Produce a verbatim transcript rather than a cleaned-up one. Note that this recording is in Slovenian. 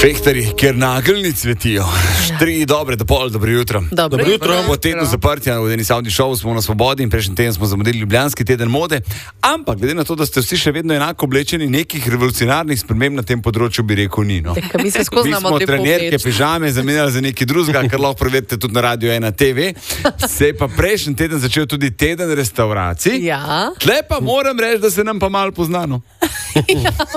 Fehtarji, kjer nageljni cvetijo. Tri dobre, do pol, dobro jutro. Dobro jutro. Po tednu zaprtja v Deni Saudi Show smo na Svobodi in prejšnji teden smo zamudili Ljubljanski teden mode. Ampak, glede na to, da ste vsi še vedno enako oblečeni, nekih revolucionarnih sprememb na tem področju bi rekel ni. No. Eka, mi se skozi Mi smo trenerke, pižame zamenjali za nekaj drugega, kar lahko preverite tudi na Radio ena te ve. Se je pa prejšnji teden začel tudi teden restauracij. Ja. Tle pa moram reči, da se nam pa malo poznano. Ja.